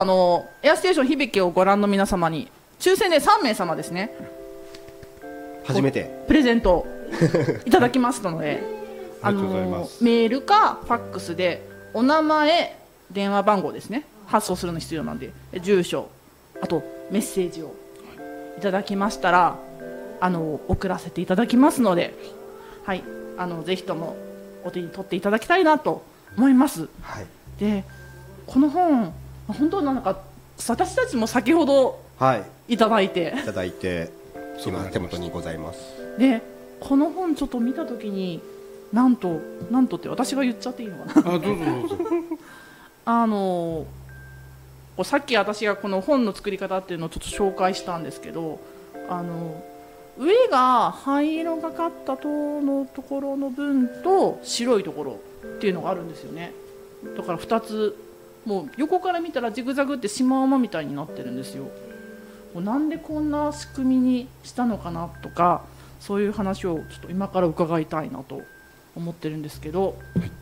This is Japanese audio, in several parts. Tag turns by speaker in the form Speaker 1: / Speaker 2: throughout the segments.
Speaker 1: エアステーション響をご覧の皆様に抽選で3名様ですね、
Speaker 2: 初めて
Speaker 1: プレゼントいただきますので
Speaker 3: ありがとうございます。
Speaker 1: メールかファックスでお名前、電話番号ですね、発送するの必要なんで、住所、あとメッセージをいただきましたら送らせていただきますので、はい、ぜひともお手に取っていただきたいなと思います、
Speaker 2: はい、
Speaker 1: でこの本本当なんか私たちも先ほどいただいて、
Speaker 2: いただいて今手元にございます。
Speaker 1: でこの本ちょっと見たときになんとって私が言っちゃっていいのかな
Speaker 3: あ、どうぞどうぞ。
Speaker 1: さっき私がこの本の作り方っていうのをちょっと紹介したんですけど、上が灰色がかった塔のところの分と白いところっていうのがあるんですよね。だから2つもう横から見たらジグザグってシマウマみたいになってるんですよ。もうなんでこんな仕組みにしたのかなとか、そういう話をちょっと今から伺いたいなと思ってるんですけど、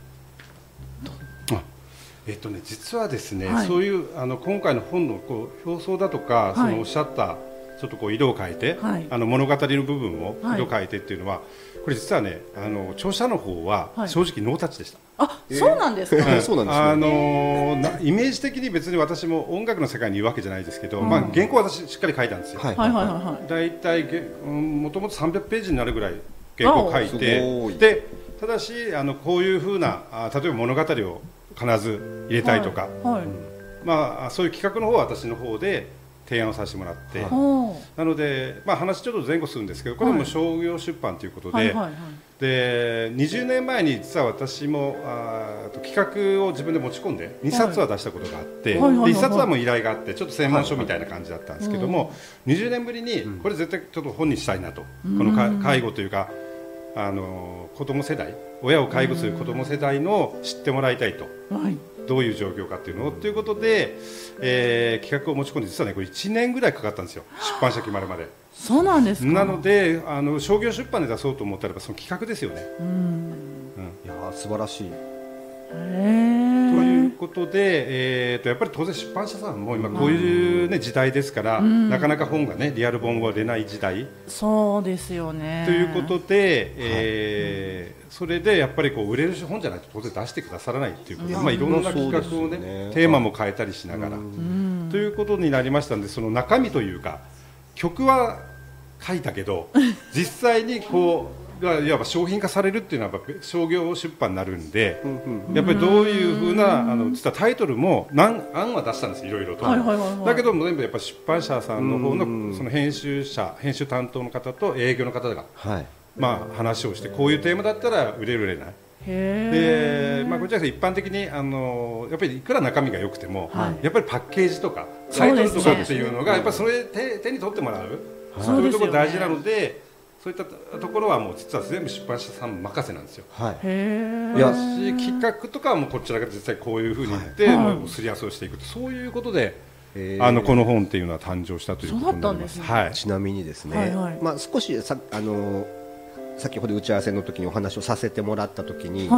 Speaker 3: 実はですね、
Speaker 1: はい、
Speaker 3: そういう今回の本の表層だとか、そのおっしゃったちょっと色を変えて、
Speaker 1: はい、
Speaker 3: 物語の部分を色変えてっていうのは、これ実はね著者の方は正直ノータッチでした。
Speaker 1: あ、そうなんですか。
Speaker 2: そうなんですね。
Speaker 3: イメージ的に別に私も音楽の世界にいるわけじゃないですけど、原稿は私しっかり書いたんですよ。だいたいもともと300ページになるぐらい原稿を書いて、でただしこういうふうな例えば物語を必ず入れたいとか、そういう企画の方は私の方で提案をさせてもらって、なので、話ちょっと前後するんですけど、これも商業出版ということで、で20年前に実は私も企画を自分で持ち込んで2冊は出したことがあって、で1冊はもう依頼があってちょっと専門書みたいな感じだったんですけども、20年ぶりにこれ絶対ちょっと本にしたいなと、この介護というか子供世代、親を介護する子供世代の知ってもらいたいと、どういう状況かっていうのをということで、企画を持ち込んで実はねこれ1年ぐらいかかったんですよ、出版社決まるまで。
Speaker 1: そうなんですか。
Speaker 3: なので商業出版で出そうと思ったらその企画ですよね。
Speaker 2: いや素晴らしい。
Speaker 3: ということで、やっぱり当然出版社さんも今こういう、時代ですから、なかなか本がねリアル本が出ない時代。
Speaker 1: そうですよね。
Speaker 3: ということで、それでやっぱり売れる本じゃないと当然出してくださらないということで、いろんな企画をねテーマも変えたりしながらということになりましたので、その中身というか曲は書いたけど実際にいわば商品化されるっていうのはやっぱ商業出版になるんで、やっぱりどういうふうな実はタイトルも案は出したんです、いろいろと。だけども全部やっぱ出版社さんの方のその編集担当の方と営業の方が話をして、こういうテーマだったら売れる売れない。でこちら一般的にやっぱりいくら中身が良くても、やっぱりパッケージとかタイトルとかっていうのがやっぱりそれ手に取ってもらう、そういうところ大事なので。そういったところはもう実は全部出版社さん任せなんですよ。企画とかはもうこちらが実際こういうふうに言ってもうすり合わせをしていくと、そういうことでこの本っていうのは誕生したということになります。
Speaker 2: ちなみにですね、少し先ほど打ち合わせの時にお話をさせてもらった時に、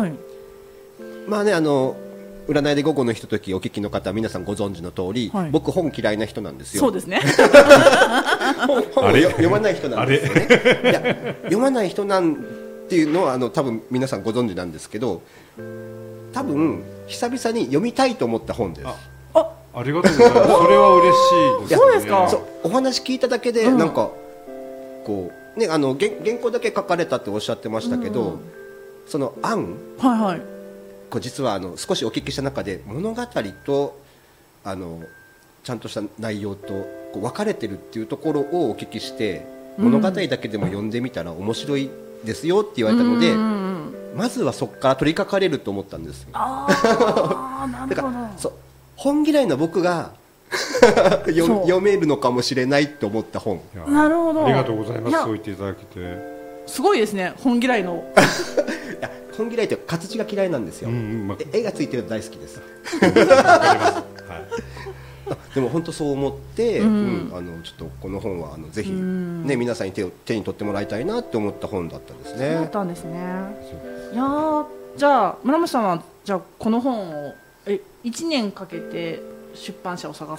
Speaker 2: 占いで午後のひとときお聞きの方皆さんご存知の通り、僕本嫌いな人なんですよ。
Speaker 1: そうですね。
Speaker 2: 本を読まない人なんですよね。いや読まない人なんていうのは多分皆さんご存知なんですけど、多分久々に読みたいと思った本です。
Speaker 3: ありがとうございます。それは嬉しいですね。
Speaker 1: そうですか。
Speaker 2: お話聞いただけでなんか原稿だけ書かれたっておっしゃってましたけど、その案実は少しお聞きした中で物語とちゃんとした内容と分かれてるっていうところをお聞きして、物語だけでも読んでみたら面白いですよって言われたので、まずはそこから取り掛かれると思ったんですよ。
Speaker 1: なるほど。
Speaker 2: 本嫌いな僕が読めるのかもしれないって思った本。
Speaker 1: なるほど。
Speaker 3: ありがとうございます。そう言っていただけて
Speaker 1: すごいですね。本嫌いの
Speaker 2: 本嫌いって活字が嫌いなんですよ。絵がついてるの大好きです。でも本当そう思って、ちょっとこの本はぜひ皆さんに手に取ってもらいたいなって思った本だったんですね。
Speaker 1: そうだったんですね。いやじゃあ村松さんはこの本を1年かけて出版社を探